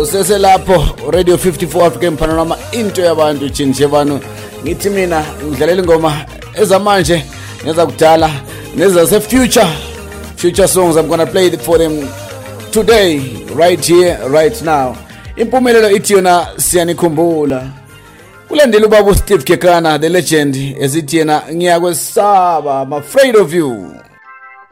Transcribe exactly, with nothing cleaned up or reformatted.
useselapho Radio fifty-four African Panorama into yabantu chinje banu ngithi mina ngidlalela ingoma ezamanje neza kudala neza se future future songs. I'm gonna play it for them today right here right now. Impumelelo ithi yona siyanikhumbula kulandela ubaba Steve Kekana the legend esithi yena ngiyakwesaba I'm afraid of you.